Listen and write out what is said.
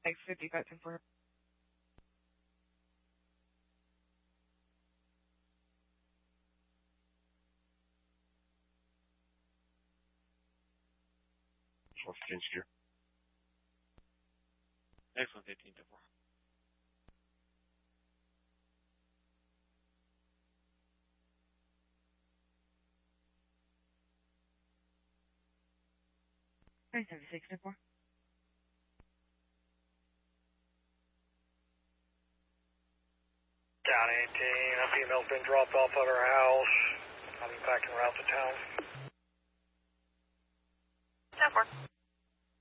Thanks, 5524. What's the change here? Next one, 1524. Thanks, 7624. Down 18, a female's been dropped off at her house. I'll be backing her out to town. 10-4.